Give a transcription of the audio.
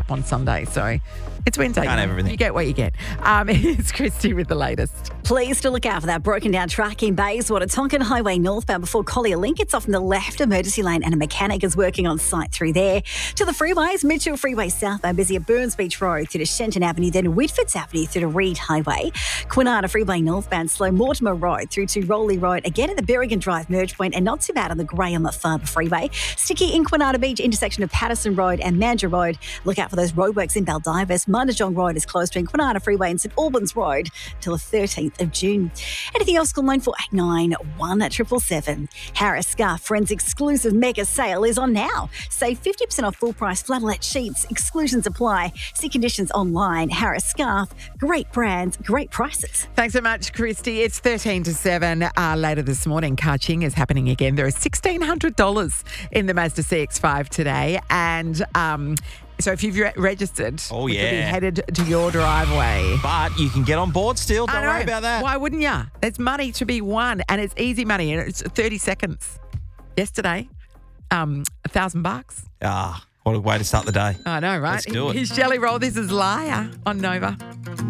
up on Sunday. So it's Wednesday. Can't have everything. You get what you get. It's Christy with the latest. Please to look out for that broken down track in Bayswater, Tonkin Highway northbound before Collier Link. It's off in the left emergency lane and a mechanic is working on site through there. To the freeways, Mitchell Freeway southbound busy at Burns Beach Road through to Shenton Avenue, then Whitfords Avenue through to Reed Highway. Kwinana Freeway northbound slow Mortimer Road through to Rowley Road, again at the Berrigan Drive merge point, and not too bad on the Graham Farber Freeway. Sticky in Kwinana Beach, intersection of Patterson Road and Mandurah Road. Look out for those roadworks in Baldivis. Mundajong Road is closed between Kwinana Freeway and St Albans Road till the 13th of June. Anything else, call 9489 1777. Harris Scarf Friends exclusive mega sale is on now. Save 50% off full price flannelette sheets. Exclusions apply. See conditions online. Harris Scarf. Great brands, great prices. Thanks so much, Christy. It's 13 to 7. Later this morning, Kaching is happening again. There is $1,600 in the Mazda CX-5 today. And so if you've registered, it could be headed to your driveway. But you can get on board still. Don't worry about that. Why wouldn't you? There's money to be won, and it's easy money, and it's 30 seconds. Yesterday, $1,000. Ah, what a way to start the day. I know, right? Let's do it. Here's Jelly Roll. This is Liar on Nova.